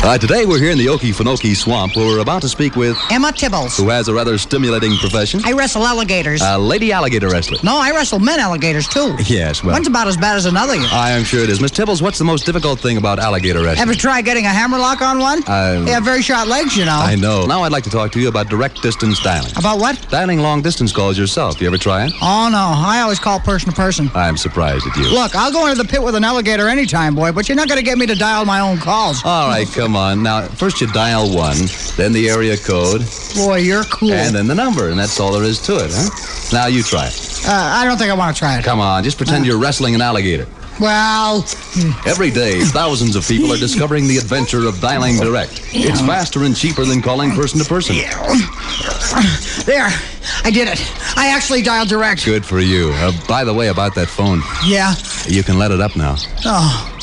Today we're here in the Okefenokee Swamp where we're about to speak with Emma Tibbles. who has a rather stimulating profession. I wrestle alligators. Lady alligator wrestler. No, I wrestle men alligators, too. Yes, well, One's about as bad as another. I am sure it is. Miss Tibbles, what's the most difficult thing about alligator wrestling? Ever try getting a hammerlock on one? They have very short legs, you know. I know. Now I'd like to talk to you about direct distance dialing. About what? Dialing long distance calls yourself. You ever try it? Oh, no. I always call person to person. I'm surprised at you. Look, I'll go into the pit with an alligator anytime, boy, but you're not going to get me to dial my own calls. All right, come on. Now, first you dial 1, then the area code, Boy, you're cool. and then the number, and that's all there is to it, huh? Now you try it. I don't think I want to try it. Come on, just pretend you're wrestling an alligator. Well, Every day, thousands of people are discovering the adventure of dialing direct. It's faster and cheaper than calling person to person. there. I did it. I actually dialed direct. Good for you. By the way, about that phone, Yeah. you can let it up now. Oh.